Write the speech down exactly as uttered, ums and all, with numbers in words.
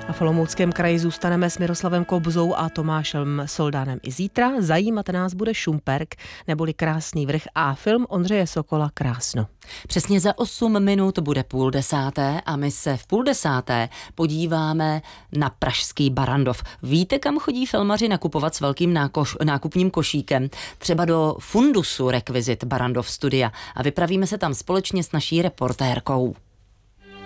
A v Olomouckém kraji zůstaneme s Miroslavem Kobzou a Tomášem Soldánem i zítra. Zajímat nás bude Šumperk neboli Krásný vrch a film Ondřeje Sokola Krásno. Přesně za osm minut bude půl desáté a my se v půl desáté podíváme na pražský Barrandov. Víte, kam chodí filmaři nakupovat s velkým nákoš, nákupním košíkem? Třeba do fundusu rekvizit Barrandov studia a vypravíme se tam společně s naší reportérkou.